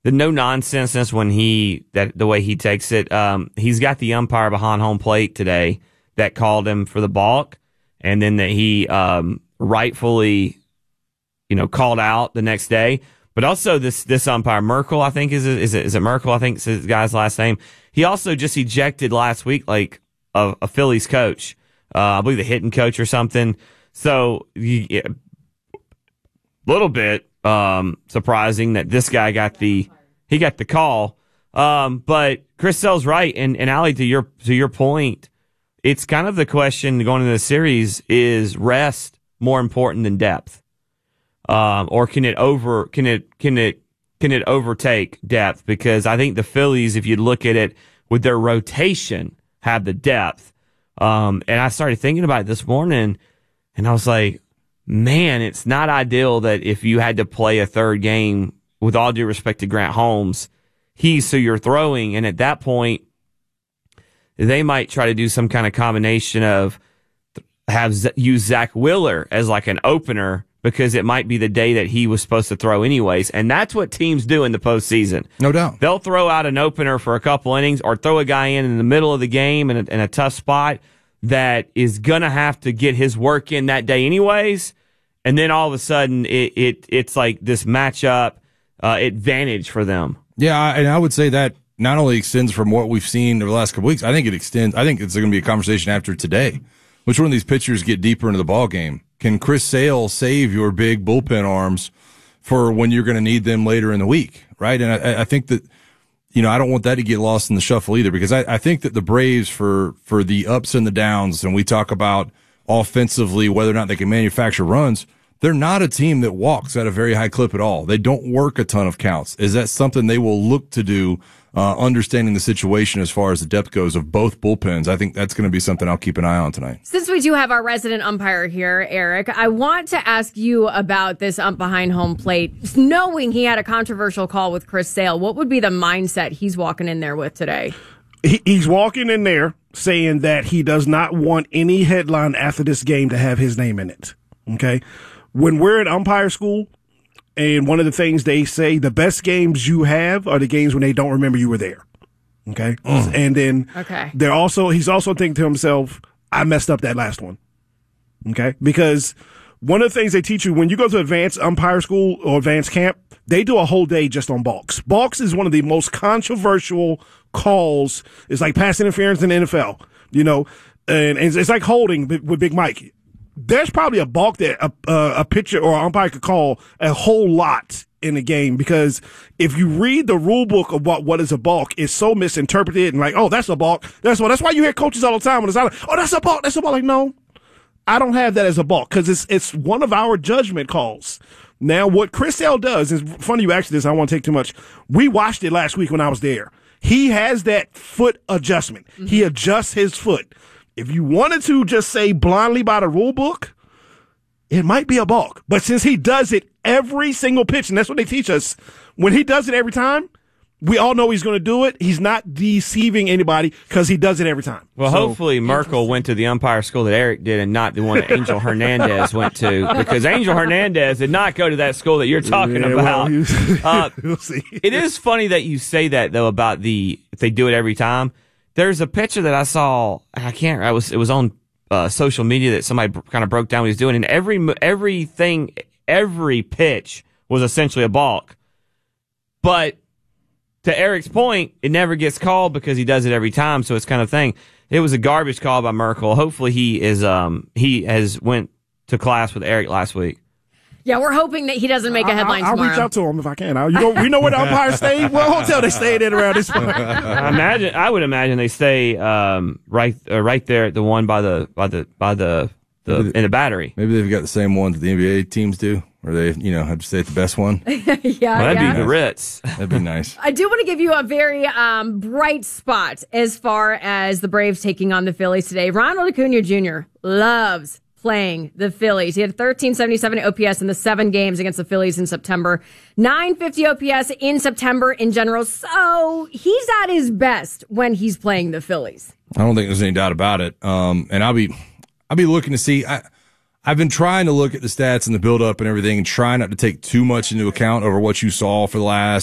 the no nonsenseness when the way he takes it. He's got the umpire behind home plate today that called him for the balk, and then that he rightfully, called out the next day. But also this umpire Merkel, I think is it Merkel? I think is his guy's last name. He also just ejected last week like a Phillies coach, I believe the hitting coach or something. So a little bit surprising that this guy got the call. But Chris Sale's right, and Allie, to your point, it's kind of the question going into the series: is rest more important than depth, or can it overtake depth? Because I think the Phillies, if you look at it with their rotation, have the depth. And I started thinking about it this morning, and I was like, man, it's not ideal that if you had to play a third game, with all due respect to Grant Holmes, he's who you're throwing. And at that point, they might try to do some kind of combination of use Zach Wheeler as like an opener, because it might be the day that he was supposed to throw anyways. And that's what teams do in the postseason. No doubt. They'll throw out an opener for a couple innings or throw a guy in the middle of the game in a tough spot that is going to have to get his work in that day anyways. And then all of a sudden, it's like this matchup advantage for them. Yeah, and I would say that not only extends from what we've seen over the last couple weeks, I think it's going to be a conversation after today. Which one of these pitchers get deeper into the ball game? Can Chris Sale save your big bullpen arms for when you're going to need them later in the week, right? And I think that, I don't want that to get lost in the shuffle either, because I think that the Braves, for the ups and the downs, and we talk about offensively whether or not they can manufacture runs, they're not a team that walks at a very high clip at all. They don't work a ton of counts. Is that something they will look to do, understanding the situation as far as the depth goes of both bullpens? I think that's going to be something I'll keep an eye on tonight. Since we do have our resident umpire here, Eric, I want to ask you about this ump behind home plate. Knowing he had a controversial call with Chris Sale, what would be the mindset he's walking in there with today? He's walking in there saying that he does not want any headline after this game to have his name in it. Okay? When we're at umpire school, and one of the things they say, the best games you have are the games when they don't remember you were there. Okay? And then he's also thinking to himself, I messed up that last one. Okay? Because one of the things they teach you when you go to advanced umpire school or advanced camp, they do a whole day just on balks. Balks is one of the most controversial calls. It's like pass interference in the NFL, and it's like holding with Big Mike. There's probably a balk that a pitcher or an umpire could call a whole lot in the game, because if you read the rule book of what is a balk, it's so misinterpreted and like, oh, that's a balk. That's why you hear coaches all the time when it's out, oh, that's a balk. That's a balk. Like, no, I don't have that as a balk, because it's one of our judgment calls. Now, what Chris Sale does is funny you asked this. I don't want to take too much. We watched it last week when I was there. He has that foot adjustment. Mm-hmm. He adjusts his foot. If you wanted to just say blindly by the rule book, it might be a balk. But since he does it every single pitch, and that's what they teach us, when he does it every time, we all know he's going to do it. He's not deceiving anybody because he does it every time. Well, hopefully Merkel went to the umpire school that Eric did and not the one that Angel Hernandez went to, because Angel Hernandez did not go to that school that you're talking about. Well, we'll see. It is funny that you say that, though, about if they do it every time. There's a picture that I saw, it was on social media that somebody kind of broke down what he was doing, and every pitch was essentially a balk. But to Eric's point, it never gets called because he does it every time, so it's kind of thing. It was a garbage call by Merkel. Hopefully he has went to class with Eric last week. Yeah, we're hoping that he doesn't make a headline tomorrow. I'll reach out to him if I can. We know where the umpires stay. What hotel they stayed in around this point? I would imagine they stay right there at the one by the in the Battery. Maybe they've got the same ones that the NBA teams do, where they have to stay at the best one. That'd be the Ritz. That'd be nice. I do want to give you a very bright spot as far as the Braves taking on the Phillies today. Ronald Acuna Jr. loves playing the Phillies. He had 1377 OPS in the 7 games against the Phillies in September, 950 OPS in September in general. So he's at his best when he's playing the Phillies. I don't think there's any doubt about it. And I'll be looking to see. I've been trying to look at the stats and the build-up and everything and try not to take too much into account over what you saw for the last